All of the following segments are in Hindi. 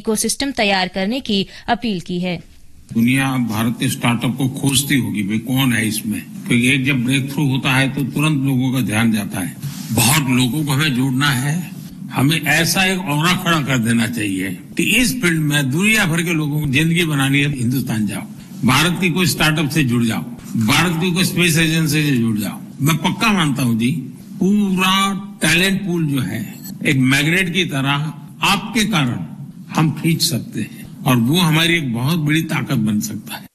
इकोसिस्टम तैयार करने की अपील की है। दुनिया भारत के स्टार्टअप को खोजती होगी, भाई कौन है इसमें, क्योंकि एक जब ब्रेक थ्रू होता है तो तुरंत लोगों का ध्यान जाता है। बहुत लोगों को हमें जोड़ना है, हमें ऐसा एक ऑरा खड़ा कर देना चाहिए कि इस फील्ड में दुनिया भर के लोगों को जिंदगी बनानी है, हिंदुस्तान जाओ, भारत की कोई स्टार्टअप से जुड़ जाओ, भारत की कोई स्पेस एजेंसी से जुड़ जाओ। मैं पक्का मानता हूं जी, पूरा टैलेंट पूल जो है एक मैग्नेट की तरह आपके कारण हम खींच सकते हैं और वो हमारी एक बहुत बड़ी ताकत बन सकता है।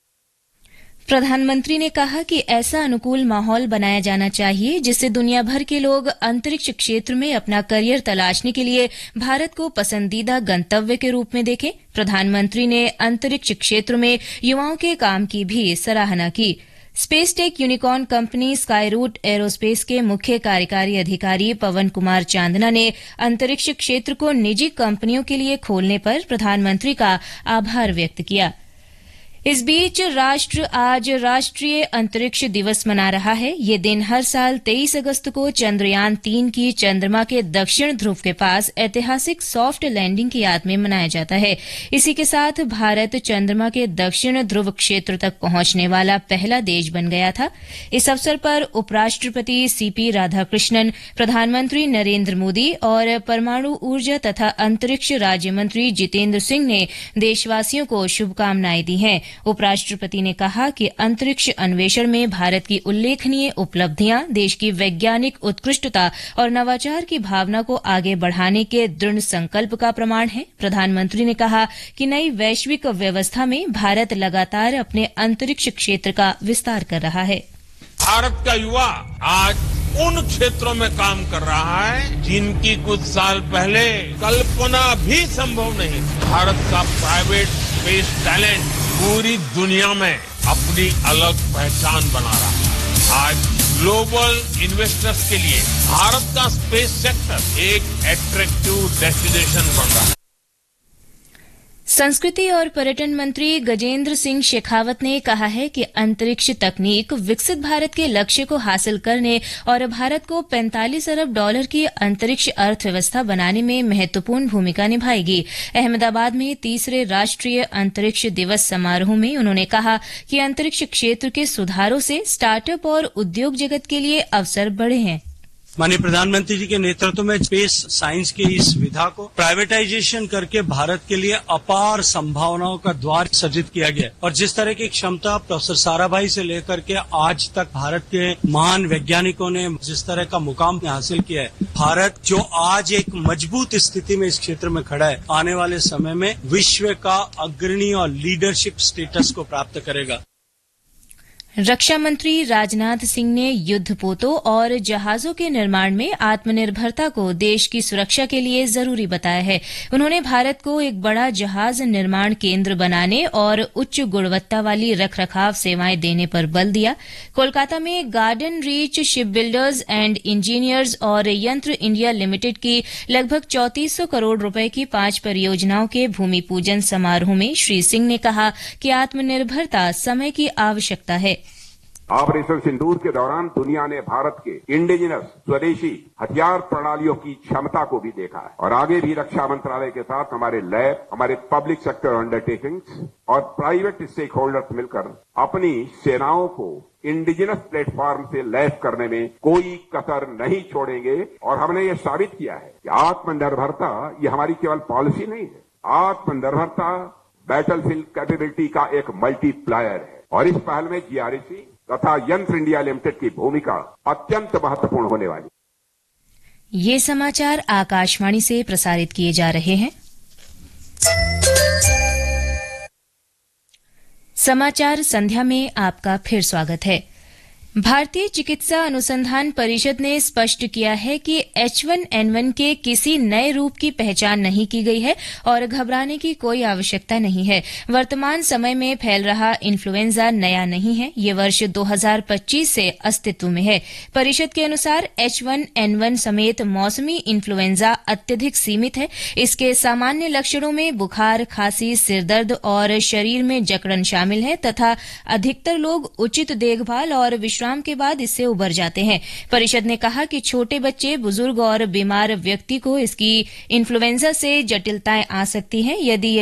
प्रधानमंत्री ने कहा कि ऐसा अनुकूल माहौल बनाया जाना चाहिए जिससे दुनिया भर के लोग अंतरिक्ष क्षेत्र में अपना करियर तलाशने के लिए भारत को पसंदीदा गंतव्य के रूप में देखें। प्रधानमंत्री ने अंतरिक्ष क्षेत्र में युवाओं के काम की भी सराहना की। Space tech unicorn company Skyroot aerospace के मुख्य कार्यकारी अधिकारी पवन कुमार चांदना ने अंतरिक्ष क्षेत्र को निजी कंपनियों के लिए खोलने पर प्रधानमंत्री का आभार व्यक्त किया। इस बीच राष्ट्र आज राष्ट्रीय अंतरिक्ष दिवस मना रहा है। ये दिन हर साल 23 अगस्त को चंद्रयान 3 की चंद्रमा के दक्षिण ध्रुव के पास ऐतिहासिक सॉफ्ट लैंडिंग की याद में मनाया जाता है। इसी के साथ भारत चंद्रमा के दक्षिण ध्रुव क्षेत्र तक पहुंचने वाला पहला देश बन गया था। इस अवसर पर उपराष्ट्रपति सीपी राधाकृष्णन, प्रधानमंत्री नरेंद्र मोदी और परमाणु ऊर्जा तथा अंतरिक्ष राज्य मंत्री जितेंद्र सिंह ने देशवासियों को शुभकामनाएं दी हैं। उपराष्ट्रपति ने कहा कि अंतरिक्ष अन्वेषण में भारत की उल्लेखनीय उपलब्धियां देश की वैज्ञानिक उत्कृष्टता और नवाचार की भावना को आगे बढ़ाने के दृढ़ संकल्प का प्रमाण है। प्रधानमंत्री ने कहा कि नई वैश्विक व्यवस्था में भारत लगातार अपने अंतरिक्ष क्षेत्र का विस्तार कर रहा है। भारत का युवा आज उन क्षेत्रों में काम कर रहा है जिनकी कुछ साल पहले कल्पना भी संभव नहीं। भारत का प्राइवेट स्पेस टैलेंट पूरी दुनिया में अपनी अलग पहचान बना रहा है। आज ग्लोबल इन्वेस्टर्स के लिए भारत का स्पेस सेक्टर एक अट्रैक्टिव डेस्टिनेशन बन रहा है। संस्कृति और पर्यटन मंत्री गजेंद्र सिंह शेखावत ने कहा है कि अंतरिक्ष तकनीक विकसित भारत के लक्ष्य को हासिल करने और भारत को 45 अरब डॉलर की अंतरिक्ष अर्थव्यवस्था बनाने में महत्वपूर्ण भूमिका निभाएगी। अहमदाबाद में तीसरे राष्ट्रीय अंतरिक्ष दिवस समारोह में उन्होंने कहा कि अंतरिक्ष क्षेत्र के सुधारों से स्टार्टअप और उद्योग जगत के लिए अवसर बढ़े हैं। माननीय प्रधानमंत्री जी के नेतृत्व में स्पेस साइंस की इस विधा को प्राइवेटाइजेशन करके भारत के लिए अपार संभावनाओं का द्वार सृजित किया गया और जिस तरह की क्षमता प्रोफेसर साराभाई से लेकर के आज तक भारत के महान वैज्ञानिकों ने जिस तरह का मुकाम हासिल किया है, भारत जो आज एक मजबूत स्थिति में इस क्षेत्र में खड़ा है, आने वाले समय में विश्व का अग्रणी और लीडरशिप स्टेटस को प्राप्त करेगा। रक्षा मंत्री राजनाथ सिंह ने युद्धपोतों और जहाजों के निर्माण में आत्मनिर्भरता को देश की सुरक्षा के लिए जरूरी बताया है। उन्होंने भारत को एक बड़ा जहाज निर्माण केंद्र बनाने और उच्च गुणवत्ता वाली रखरखाव सेवाएं देने पर बल दिया। कोलकाता में garden reach ship builders and engineers और यंत्र इंडिया लिमिटेड की लगभग 3400 करोड़ रुपए की 5 परियोजनाओं के भूमि पूजन समारोह में श्री सिंह ने कहा कि आत्मनिर्भरता समय की आवश्यकता है। ऑपरेशन सिंदूर के दौरान दुनिया ने भारत के इंडिजिनस स्वदेशी हथियार प्रणालियों की क्षमता को भी देखा है और आगे भी रक्षा मंत्रालय के साथ हमारे लैब, हमारे पब्लिक सेक्टर अंडरटेकिंग्स और प्राइवेट स्टेक होल्डर्स मिलकर अपनी सेनाओं को इंडिजिनस प्लेटफॉर्म से लैस करने में कोई कसर नहीं छोड़ेंगे और हमने ये साबित किया है कि आत्मनिर्भरता ये हमारी केवल पॉलिसी नहीं है। आत्मनिर्भरता बैटलफील्ड कैपेबिलिटी का एक मल्टीप्लायर है और इस पहल में जीआरसी तथा यंत्र इंडिया लिमिटेड की भूमिका अत्यंत महत्वपूर्ण होने वाली। ये समाचार आकाशवाणी से प्रसारित किए जा रहे हैं। समाचार संध्या में आपका फिर स्वागत है। भारतीय चिकित्सा अनुसंधान परिषद ने स्पष्ट किया है कि H1N1 के किसी नए रूप की पहचान नहीं की गई है और घबराने की कोई आवश्यकता नहीं है। वर्तमान समय में फैल रहा इन्फ्लुएंजा नया नहीं है, ये वर्ष 2025 से अस्तित्व में है। परिषद के अनुसार H1N1 समेत मौसमी इन्फ्लुएंजा अत्यधिक सीमित है। इसके सामान्य लक्षणों में बुखार, खांसी, सिरदर्द और शरीर में जकड़न शामिल है तथा अधिकतर लोग उचित देखभाल और विश्राम के बाद इससे उबर जाते हैं। परिषद ने कहा कि छोटे बच्चे, बुजुर्ग और बीमार व्यक्ति को इसकी इन्फ्लुएंजा से जटिलताएं आ सकती हैं। यदि